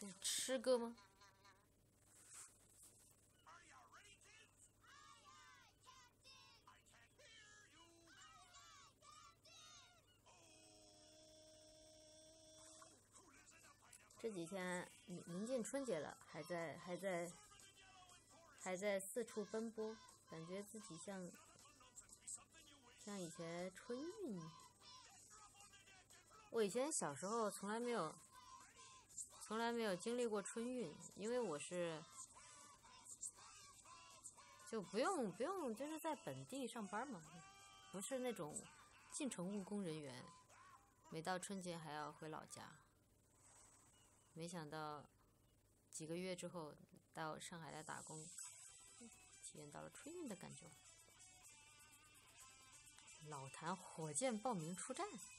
是吃歌吗？这几天临近春节了，还在四处奔波，感觉自己像以前春运。我以前小时候从来没有经历过春运，因为我是就不用就是在本地上班嘛，不是那种进城务工人员，每到春节还要回老家。没想到几个月之后到上海来打工，体验到了春运的感觉。老坛火箭报名出战。